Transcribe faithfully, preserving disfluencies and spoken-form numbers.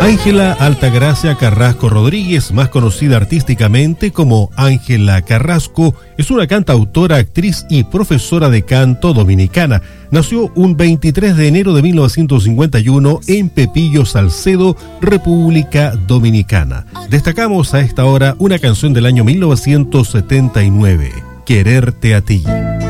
Ángela Altagracia Carrasco Rodríguez, más conocida artísticamente como Ángela Carrasco, es una cantautora, actriz y profesora de canto dominicana. Nació un veintitrés de enero de mil novecientos cincuenta y uno en Pepillo, Salcedo, República Dominicana. Destacamos a esta hora una canción del año mil novecientos setenta y nueve, Quererte a ti.